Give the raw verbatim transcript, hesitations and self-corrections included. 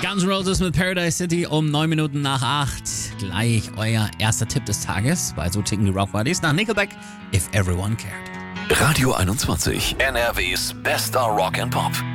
Guns N' Roses mit Paradise City um neun Minuten nach acht. Gleich euer erster Tipp des Tages, weil so ticken die Rock Buddies nach Nickelback, If Everyone Cared. Radio einundzwanzig, N R Ws bester Rock and Pop.